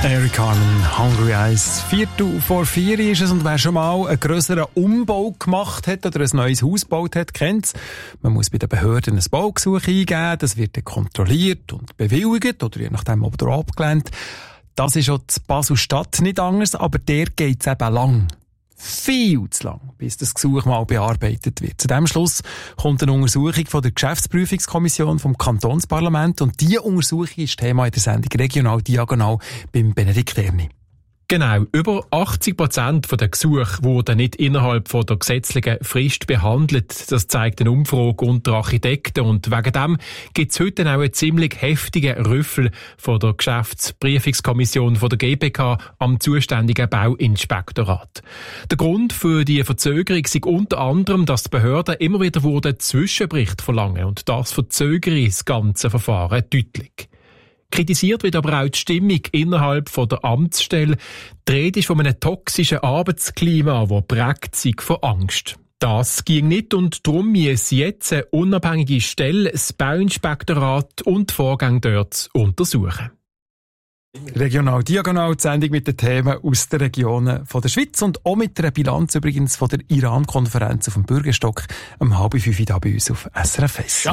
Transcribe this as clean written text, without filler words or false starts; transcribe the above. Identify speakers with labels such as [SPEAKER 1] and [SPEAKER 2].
[SPEAKER 1] Eric Carmen, Hungry Eyes. 4:04 ist es, und wer schon mal einen grösseren Umbau gemacht hat oder ein neues Haus gebaut hat, kennt es. Man muss bei den Behörden ein Baugesuch eingeben, das wird dann kontrolliert und bewilligt oder je nachdem oder abgelehnt. Das ist auch in Basel-Stadt nicht anders, aber der geht es eben lang. Viel zu lang, bis das Gesuch mal bearbeitet wird. Zu diesem Schluss kommt eine Untersuchung von der Geschäftsprüfungskommission vom Kantonsparlament, und diese Untersuchung ist Thema in der Sendung Regional Diagonal beim Benedikt Erni.
[SPEAKER 2] Genau, über 80% der Gesuche wurden nicht innerhalb von der gesetzlichen Frist behandelt. Das zeigt eine Umfrage unter Architekten, und wegen dem gibt es heute auch einen ziemlich heftigen Rüffel von der Geschäftsprüfungskommission von der GPK am zuständigen Bauinspektorat. Der Grund für die Verzögerung ist unter anderem, dass die Behörden immer wieder Zwischenbericht verlangen, und das verzögere das ganze Verfahren deutlich. Kritisiert wird aber auch die Stimmung innerhalb von der Amtsstelle. Die Rede ist von einem toxischen Arbeitsklima, das prägt sich von Angst. Das ging nicht, und darum müssen jetzt eine unabhängige Stelle das Bauinspektorat und die Vorgänge dort untersuchen.
[SPEAKER 1] Regional Diagonal, die Sendung mit den Themen aus den Regionen von der Schweiz und auch mit einer Bilanz übrigens von der Iran-Konferenz auf dem Bürgerstock um 4:30 hier bei uns auf SRF 1.